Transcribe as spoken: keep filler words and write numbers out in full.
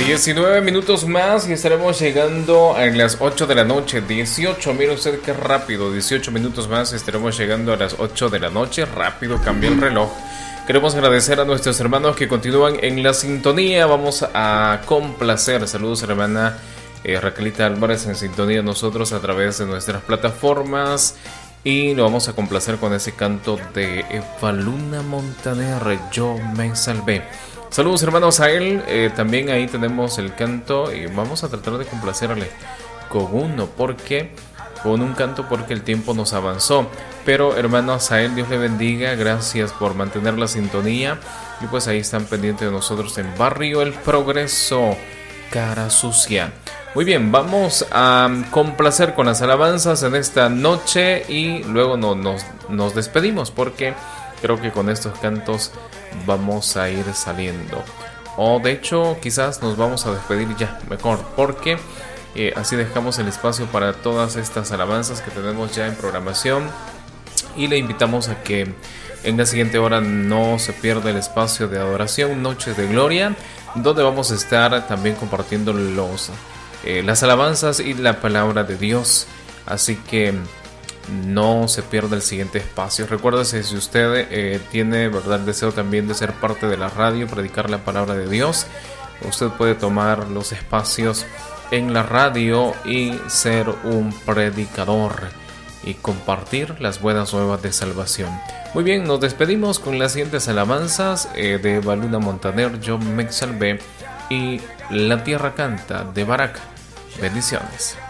diecinueve minutos más y estaremos llegando a las ocho de la noche. dieciocho, mire usted qué rápido. dieciocho minutos más y estaremos llegando a las ocho de la noche. Rápido cambia el reloj. Queremos agradecer a nuestros hermanos que continúan en la sintonía. Vamos a complacer. Saludos, hermana eh, Raquelita Álvarez, en sintonía nosotros a través de nuestras plataformas. Y lo vamos a complacer con ese canto de Evaluna Montaner, Yo me salvé. Saludos, hermanos, a él. Eh, también ahí tenemos el canto y vamos a tratar de complacerle con uno, porque con un canto porque el tiempo nos avanzó. Pero, hermanos, a él Dios le bendiga. Gracias por mantener la sintonía. Y pues ahí están pendientes de nosotros en Barrio El Progreso, Cara Sucia. Muy bien, vamos a complacer con las alabanzas en esta noche y luego no, nos, nos despedimos, porque creo que con estos cantos vamos a ir saliendo. O de hecho, quizás nos vamos a despedir ya, mejor, porque eh, así dejamos el espacio para todas estas alabanzas que tenemos ya en programación. Y le invitamos a que en la siguiente hora no se pierda el espacio de adoración, Noches de Gloria, donde vamos a estar también compartiendo los... Eh, las alabanzas y la palabra de Dios. Así que no se pierda el siguiente espacio. Recuérdese, si usted eh, tiene, verdad, el deseo también de ser parte de la radio, predicar la palabra de Dios, usted puede tomar los espacios en la radio y ser un predicador y compartir las buenas nuevas de salvación. Muy bien, nos despedimos con las siguientes alabanzas eh, de Evaluna Montaner, Yo me salvé, y La Tierra Canta, de Barak. Bendiciones.